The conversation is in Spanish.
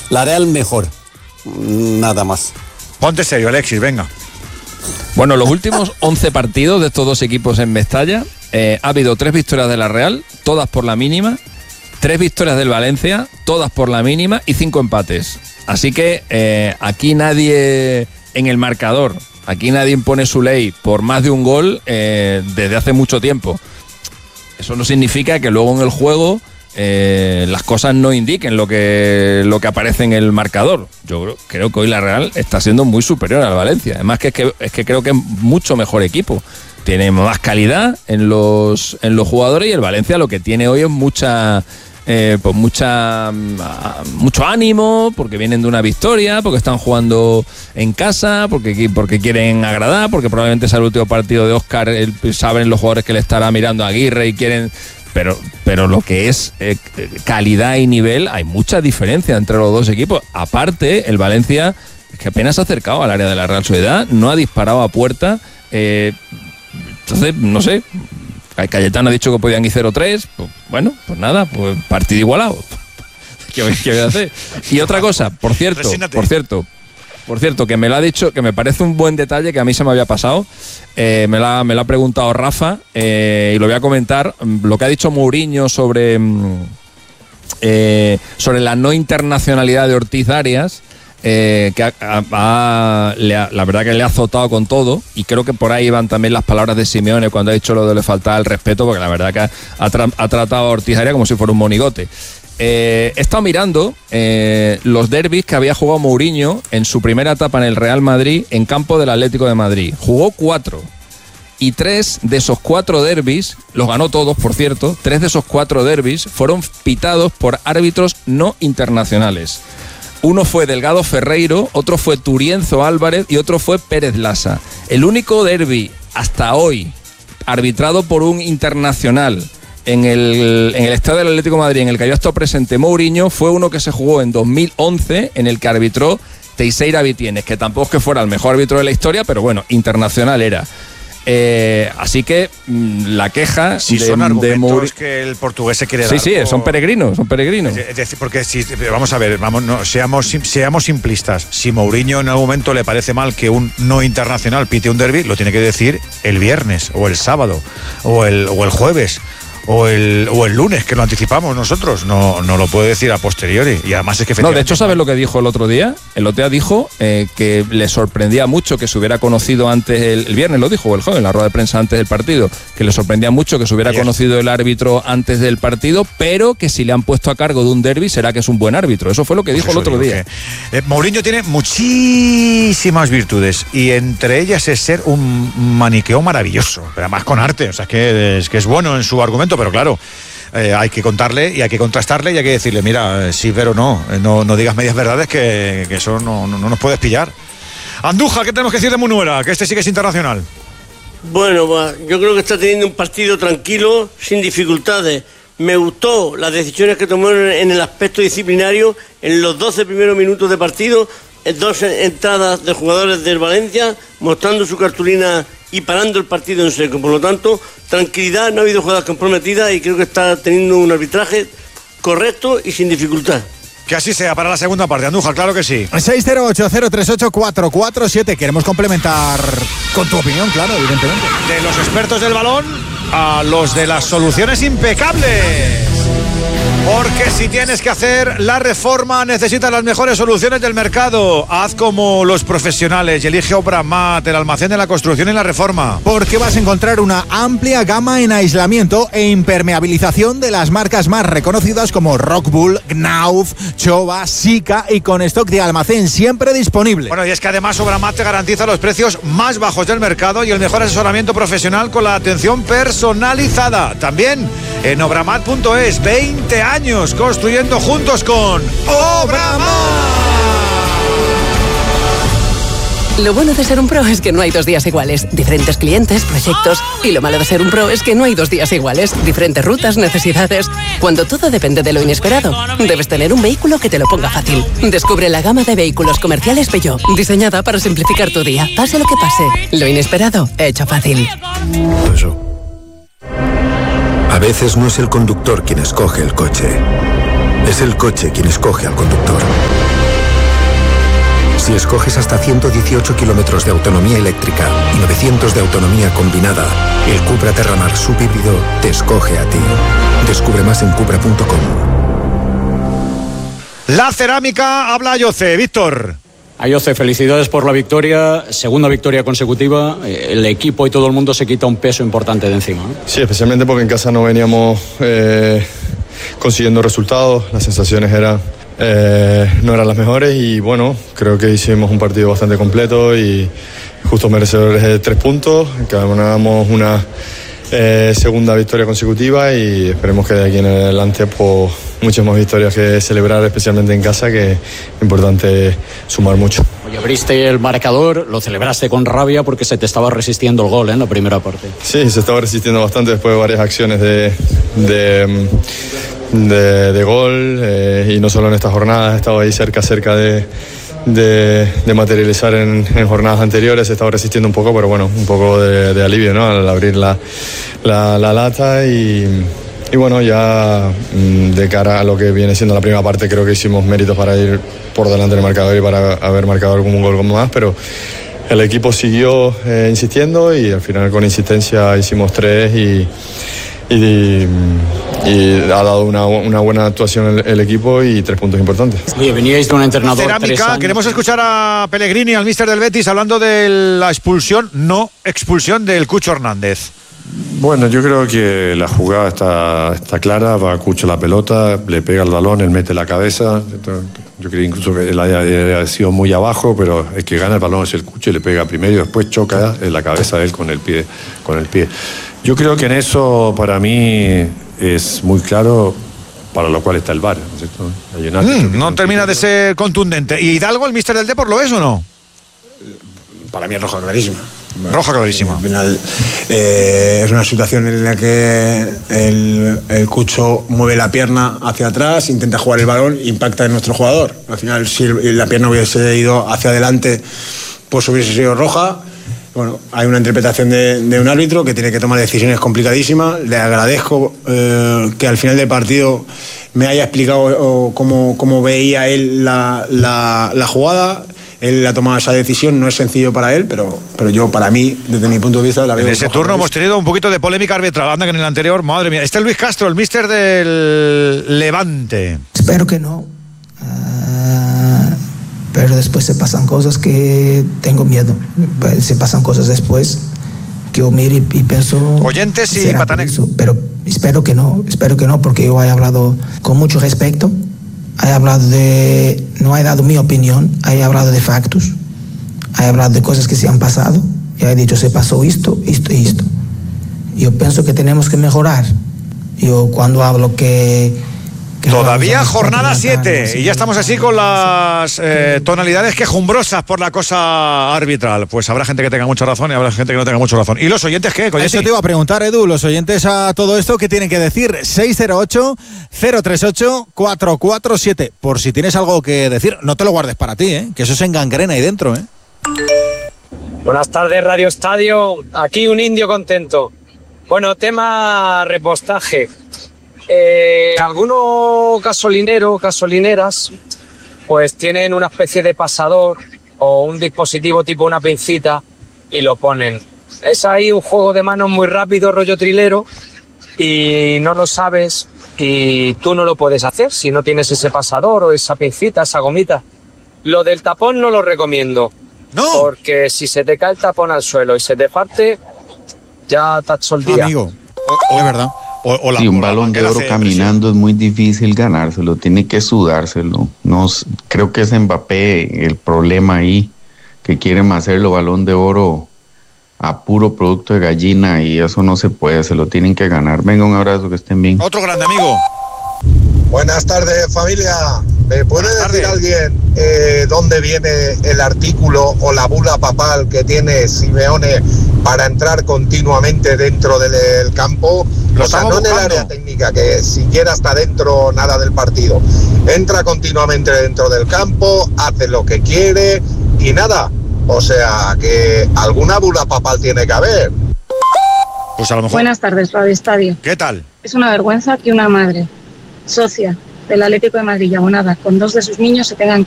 La Real mejor, nada más. Ponte serio, Alexis, venga. Bueno, los últimos 11 partidos de estos dos equipos en Mestalla, ha habido 3 victorias de la Real, todas por la mínima, 3 victorias del Valencia, todas por la mínima, y 5 empates. Así que aquí nadie en el marcador, aquí nadie impone su ley por más de un gol desde hace mucho tiempo. Eso no significa que luego en el juego las cosas no indiquen lo que aparece en el marcador. Yo creo que hoy la Real está siendo muy superior al Valencia. Además que creo que es mucho mejor equipo. Tiene más calidad en los jugadores, y el Valencia lo que tiene hoy es mucho ánimo, porque vienen de una victoria, porque están jugando en casa, porque quieren agradar, porque probablemente es el último partido de Óscar, saben los jugadores que le estará mirando a Aguirre y quieren... Pero lo que es calidad y nivel, hay mucha diferencia entre los dos equipos. Aparte, el Valencia es que apenas se ha acercado al área de la Real Sociedad, no ha disparado a puerta. Entonces, no sé, Cayetano ha dicho que podían ir 0-3, pues, bueno, pues nada, pues partido igualado. ¿Qué voy a hacer? Y otra cosa, por cierto, que me lo ha dicho, que me parece un buen detalle que a mí se me había pasado, me lo ha preguntado Rafa, y lo voy a comentar, lo que ha dicho Mourinho sobre la no internacionalidad de Ortiz Arias, que la verdad que le ha azotado con todo, y creo que por ahí van también las palabras de Simeone cuando ha dicho lo de le faltaba el respeto, porque la verdad que ha tratado a Ortiz Arias como si fuera un monigote. He estado mirando los derbis que había jugado Mourinho en su primera etapa en el Real Madrid en campo del Atlético de Madrid. Jugó 4, y 3 de esos 4 derbis, los ganó todos, por cierto, 3 de esos 4 derbis fueron pitados por árbitros no internacionales. Uno fue Delgado Ferreiro, otro fue Turienzo Álvarez y otro fue Pérez Lasa. El único derbi hasta hoy arbitrado por un internacional en el estadio del Atlético de Madrid, en el que había estado presente Mourinho, fue uno que se jugó en 2011, en el que arbitró Teixeira Vitienes, que tampoco es que fuera el mejor árbitro de la historia, pero bueno, internacional era. Así que la queja son argumentos que el portugués se quiere dar. Sí, son peregrinos. Es decir, porque vamos a ver, seamos simplistas. Si Mourinho en algún momento le parece mal que un no internacional pite un derbi, lo tiene que decir el viernes, o el sábado, o el jueves, o el lunes, que lo anticipamos nosotros. No lo puede decir a posteriori. Y además es que no, de hecho, ¿sabes lo que dijo el otro día? El otro día dijo que le sorprendía mucho que se hubiera conocido antes, el viernes lo dijo, o el jueves, en la rueda de prensa antes del partido, que le sorprendía mucho que se hubiera conocido el árbitro antes del partido, pero que si le han puesto a cargo de un derbi será que es un buen árbitro. Eso fue lo que dijo el otro día. Mourinho tiene muchísimas virtudes, y entre ellas es ser un maniqueo maravilloso, pero además con arte. O sea, es que es bueno en su argumento, pero claro, hay que contarle y hay que contrastarle y hay que decirle, mira, sí, pero no digas medias verdades, que eso no nos puedes pillar. Andújar, ¿qué tenemos que decir de Munuera? Que este sí que es internacional. Bueno, yo creo que está teniendo un partido tranquilo, sin dificultades. Me gustó las decisiones que tomó en el aspecto disciplinario en los 12 primeros minutos de partido, 2 entradas de jugadores del Valencia, mostrando su cartulina y parando el partido en seco. Por lo tanto, tranquilidad, no ha habido jugadas comprometidas, y creo que está teniendo un arbitraje correcto y sin dificultad. Que así sea para la segunda parte, Andújar, claro que sí. 608-038-447. Queremos complementar con tu opinión, claro, evidentemente. De los expertos del balón a los de las soluciones impecables. Porque si tienes que hacer la reforma, necesitas las mejores soluciones del mercado. Haz como los profesionales y elige Obramat, el almacén de la construcción y la reforma. Porque vas a encontrar una amplia gama en aislamiento e impermeabilización de las marcas más reconocidas como Rockwool, Knauf, Chova, Sika, y con stock de almacén siempre disponible. Bueno, y es que además Obramat te garantiza los precios más bajos del mercado y el mejor asesoramiento profesional con la atención personalizada. También en obramat.es, 20 años construyendo juntos con Obramat. Lo bueno de ser un pro es que no hay 2 días iguales. Diferentes clientes, proyectos. Y lo malo de ser un pro es que no hay 2 días iguales. Diferentes rutas, necesidades. Cuando todo depende de lo inesperado, debes tener un vehículo que te lo ponga fácil. Descubre la gama de vehículos comerciales Peugeot, diseñada para simplificar tu día. Pase lo que pase, lo inesperado, hecho fácil. Eso. A veces no es el conductor quien escoge el coche, es el coche quien escoge al conductor. Si escoges hasta 118 kilómetros de autonomía eléctrica y 900 de autonomía combinada, el Cupra Terramar subhíbrido te escoge a ti. Descubre más en cupra.com. La cerámica habla Ayoce. Víctor. Ayoce, felicidades por la victoria, segunda victoria consecutiva. El equipo y todo el mundo se quita un peso importante de encima, ¿no? Sí, especialmente porque en casa no veníamos consiguiendo resultados, las sensaciones no eran las mejores y bueno, creo que hicimos un partido bastante completo y justo merecedores de 3 puntos, que ganamos una segunda victoria consecutiva y esperemos que de aquí en adelante pues muchas más victorias que celebrar, especialmente en casa, que es importante sumar mucho. Oye, abriste el marcador, lo celebraste con rabia porque se te estaba resistiendo el gol en la primera parte. Sí, se estaba resistiendo bastante después de varias acciones de gol y no solo en esta jornada, he estado ahí cerca de materializar en jornadas anteriores, he estado resistiendo un poco, pero bueno, un poco de alivio, ¿no? Al abrir la lata y bueno, ya de cara a lo que viene siendo la primera parte, creo que hicimos méritos para ir por delante del marcador y para haber marcado algún gol más, pero el equipo siguió insistiendo y al final con insistencia hicimos 3 y ha dado una buena actuación el equipo y 3 puntos importantes. Oye, veníais de un entrenador. Cerámica, queremos escuchar a Pellegrini, al míster del Betis, hablando de la no expulsión del Cucho Hernández. Bueno, yo creo que la jugada está clara, va Cucho la pelota, le pega el balón, él mete la cabeza. Yo creo incluso que él haya sido muy abajo, pero el que gana el balón es el Cucho y le pega primero y después choca en la cabeza de él con el pie. Yo creo que en eso para mí es muy claro, para lo cual está el VAR, ¿no es cierto? No termina de ser contundente. ¿Y Hidalgo, el míster del Depor, lo es o no? Para mí es roja clarísima. Roja clarísima. Al final es una situación en la que el Cucho mueve la pierna hacia atrás, intenta jugar el balón, impacta en nuestro jugador. Al final, si la pierna hubiese ido hacia adelante, pues hubiese sido roja. Bueno, hay una interpretación de un árbitro que tiene que tomar decisiones complicadísimas. Le agradezco que al final del partido me haya explicado cómo veía él la jugada. Él ha tomado esa decisión, no es sencillo para él, pero yo, para mí, desde mi punto de vista, la veo. En ese turno hemos tenido un poquito de polémica arbitral, anda que en el anterior, madre mía. Este es Luis Castro, el míster del Levante. Espero que no. Pero después se pasan cosas que tengo miedo. Se pasan cosas después que yo miro y pienso... Oyentes y Patanex. Pero espero que no, porque yo he hablado con mucho respeto. No he dado mi opinión, he hablado de factos, he hablado de cosas que se han pasado, y he dicho, se pasó esto. Yo pienso que tenemos que mejorar. Yo cuando hablo que todavía jornada 7 y ya estamos así con las tonalidades quejumbrosas por la cosa arbitral. Pues habrá gente que tenga mucha razón y habrá gente que no tenga mucha razón. ¿Y los oyentes qué? Eso te iba a preguntar, Edu, los oyentes a todo esto, ¿qué tienen que decir? 608-038-447. Por si tienes algo que decir, no te lo guardes para ti, que eso se engangrena ahí dentro. Buenas tardes, Radio Estadio. Aquí un indio contento. Bueno, tema repostaje. Algunos gasolineras, pues tienen una especie de pasador o un dispositivo tipo una pincita y lo ponen. Es ahí un juego de manos muy rápido, rollo trilero, y no lo sabes y tú no lo puedes hacer si no tienes ese pasador o esa pincita, esa gomita. Lo del tapón no lo recomiendo. No. Porque si se te cae el tapón al suelo y se te parte, ya te has el día. Amigo, es verdad. Y un balón de oro caminando es muy difícil ganárselo, tiene que sudárselo. No, creo que es Mbappé el problema ahí, que quieren hacerlo balón de oro a puro producto de gallina y eso no se puede, se lo tienen que ganar. Venga, un abrazo, que estén bien. Otro grande amigo. Buenas tardes, familia. ¿Me puede decir alguien dónde viene el artículo o la bula papal que tiene Simeone para entrar continuamente dentro del campo? O sea, no en el área técnica, que siquiera está dentro nada del partido. Entra continuamente dentro del campo, hace lo que quiere y nada. O sea, que alguna bula papal tiene que haber. Pues a lo mejor. Buenas tardes, Radio Estadio. ¿Qué tal? Es una vergüenza que una madre, socia del Atlético de Madrid y abonada con 2 de sus niños, se tengan que